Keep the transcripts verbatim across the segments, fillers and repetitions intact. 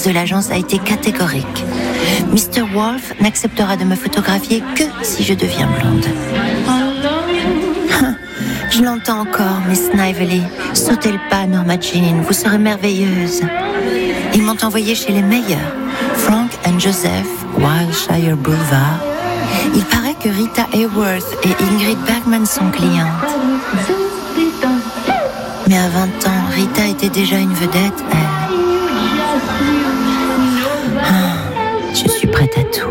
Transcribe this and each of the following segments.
de l'agence a été catégorique. mister Wolf n'acceptera de me photographier que si je deviens blonde. Je l'entends encore, Miss Snively. Sautez le pas, Norma Jean, vous serez merveilleuse. Ils m'ont envoyé chez les meilleurs. Frank and Joseph, Wilshire Boulevard. Il paraît que Rita Hayworth et Ingrid Bergman sont clientes. Mais à vingt ans, Rita était déjà une vedette, elle. Ah, je suis prête à tout.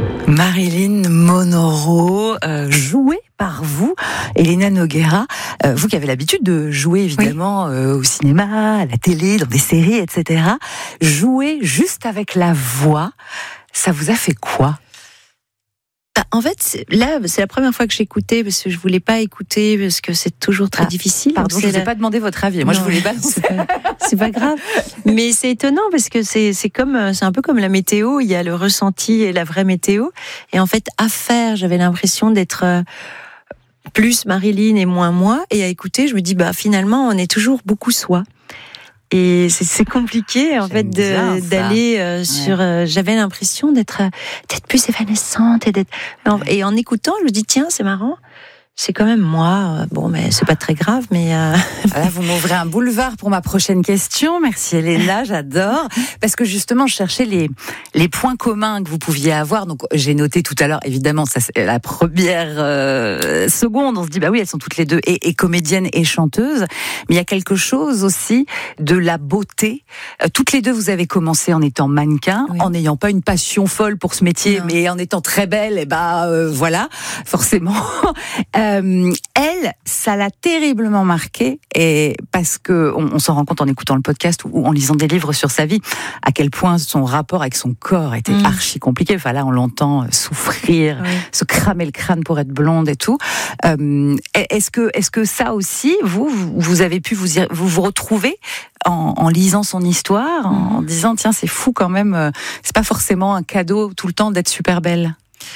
Marilyn Monroe, euh, jouée par vous, Elena Nogueira, euh, vous qui avez l'habitude de jouer évidemment oui. euh, au cinéma, à la télé, dans des séries, et cetera. Jouer juste avec la voix, ça vous a fait quoi ? Bah, en fait, là, c'est la première fois que j'écoutais parce que je voulais pas écouter parce que c'est toujours très ah, difficile. Pardon, je ne vous ai la... pas demandé votre avis. Moi, non, je voulais pas. C'est pas, c'est pas grave. Mais c'est étonnant parce que c'est c'est comme c'est un peu comme la météo. Il y a le ressenti et la vraie météo. Et en fait, à faire, j'avais l'impression d'être plus Marilyn et moins moi. Et à écouter, je me dis bah finalement, on est toujours beaucoup soi. Et c'est, c'est compliqué en J'aime fait de, d'aller euh, ouais. sur. Euh, j'avais l'impression d'être d'être plus évanescente et d'être ouais. et en écoutant, je me dis tiens c'est marrant, c'est quand même moi. Bon mais c'est pas très grave mais. Euh... Là vous m'ouvrez un boulevard pour ma prochaine question. Merci Elena, j'adore parce que justement je cherchais les les points communs que vous pouviez avoir. Donc j'ai noté tout à l'heure évidemment ça c'est la première euh, seconde on se dit bah oui elles sont toutes les deux et, et comédiennes et chanteuses. Mais il y a quelque chose aussi de la beauté. Euh, toutes les deux vous avez commencé en étant mannequin, oui. en n'ayant pas une passion folle pour ce métier, non. mais en étant très belle et bah euh, voilà forcément. Euh, elle, ça l'a terriblement marquée et parce que on, on s'en rend compte en écoutant le podcast ou, ou en lisant des livres sur sa vie, à quel point son rapport avec son corps était mmh. archi compliqué. Enfin là, on l'entend souffrir, oui. se cramer le crâne pour être blonde et tout. Euh, est-ce que, est-ce que ça aussi, vous, vous avez pu vous y, vous, vous retrouver en, en lisant son histoire, en, mmh. en disant tiens, c'est fou quand même. C'est pas forcément un cadeau tout le temps d'être super belle.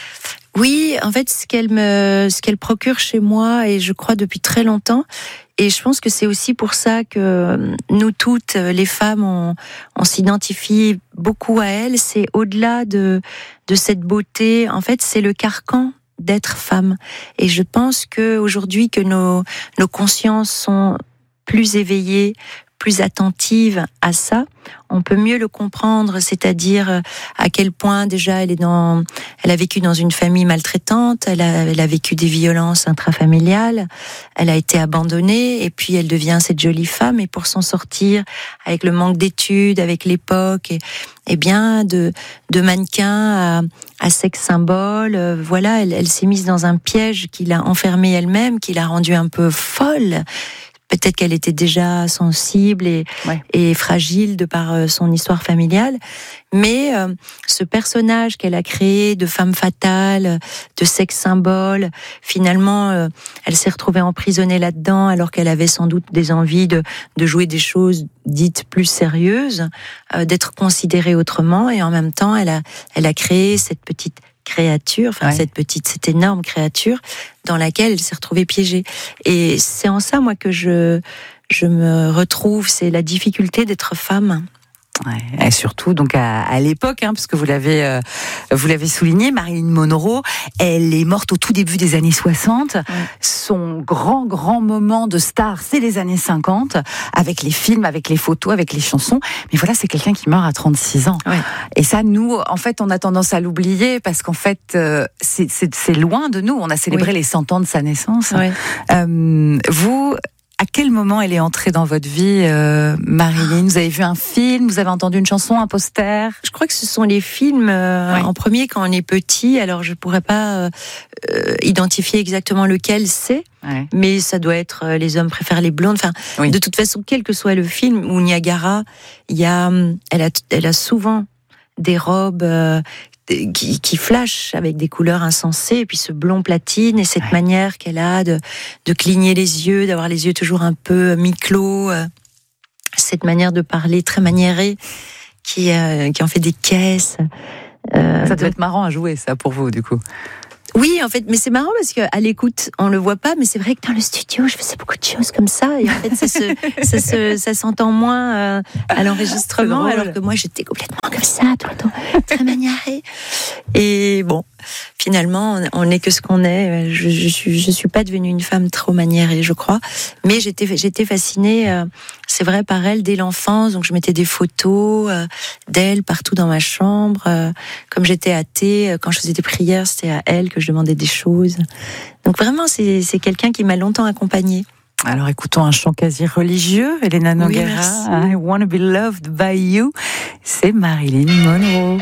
Oui, en fait, ce qu'elle me, ce qu'elle procure chez moi, et je crois depuis très longtemps, et je pense que c'est aussi pour ça que nous toutes, les femmes, on, on s'identifie beaucoup à elle. C'est au-delà de, de cette beauté. En fait, c'est le carcan d'être femme. Et je pense que aujourd'hui, que nos, nos consciences sont plus éveillées, plus attentive à ça, on peut mieux le comprendre, c'est-à-dire à quel point déjà elle est dans, elle a vécu dans une famille maltraitante, elle a, elle a vécu des violences intrafamiliales, elle a été abandonnée et puis elle devient cette jolie femme et pour s'en sortir avec le manque d'études, avec l'époque, et, et bien de, de mannequin à, à sexe symbole, euh, voilà, elle, elle s'est mise dans un piège qui l'a enfermée elle-même, qui l'a rendue un peu folle. Peut-être qu'elle était déjà sensible et, ouais. et fragile de par son histoire familiale. Mais euh, ce personnage qu'elle a créé de femme fatale, de sexe symbole, finalement, euh, elle s'est retrouvée emprisonnée là-dedans alors qu'elle avait sans doute des envies de, de jouer des choses dites plus sérieuses, euh, d'être considérée autrement. Et en même temps, elle a, elle a créé cette petite créature, enfin ouais. cette petite, cette énorme créature dans laquelle elle s'est retrouvée piégée. Et c'est en ça, moi, que je, je me retrouve, c'est la difficulté d'être femme. Ouais, et surtout donc à, à l'époque, hein, parce que vous l'avez, euh, vous l'avez souligné, Marilyn Monroe, elle est morte au tout début des années soixante. Ouais. Son grand grand moment de star, c'est les années cinquante, avec les films, avec les photos, avec les chansons. Mais voilà, c'est quelqu'un qui meurt à trente-six ans. Ouais. Et ça, nous, en fait, on a tendance à l'oublier parce qu'en fait, euh, c'est, c'est, c'est loin de nous. On a célébré oui. les cent ans de sa naissance. Ouais. Euh, vous. À quel moment elle est entrée dans votre vie, euh, Marilyn ? Vous avez vu un film, vous avez entendu une chanson, un poster ? Je crois que ce sont les films euh, ouais. en premier quand on est petit. Alors je pourrais pas euh, euh, identifier exactement lequel c'est, ouais. mais ça doit être euh, Les hommes préfèrent les blondes. Enfin, oui. de toute façon, quel que soit le film ou Niagara, il y a, elle a, elle a souvent des robes. Euh, Qui, qui flash avec des couleurs insensées, et puis ce blond platine et cette ouais. manière qu'elle a de, de cligner les yeux, d'avoir les yeux toujours un peu mi-clos, euh, cette manière de parler très maniérée qui, euh, qui en fait des caisses. Euh, ça doit donc... être marrant à jouer, ça, pour vous, du coup. Oui, en fait, mais c'est marrant parce qu'à l'écoute, on le voit pas, mais c'est vrai que dans le studio, je faisais beaucoup de choses comme ça, et en fait, ça se, ça se, ça s'entend moins euh, à l'enregistrement, alors que moi, j'étais complètement comme ça, tout le temps, très maniérée. Et bon, finalement, on n'est que ce qu'on est. Je, je suis, je suis pas devenue une femme trop maniérée, je crois, mais j'étais, j'étais fascinée. Euh, c'est vrai, par elle dès l'enfance, donc je mettais des photos euh, d'elle partout dans ma chambre. Euh, comme j'étais athée, quand je faisais des prières, c'était à elle que je demandais des choses. Donc vraiment, c'est, c'est quelqu'un qui m'a longtemps accompagnée. Alors écoutons un chant quasi religieux, Elena Nogueira, oui, I Wanna Be Loved by You, c'est Marilyn Monroe.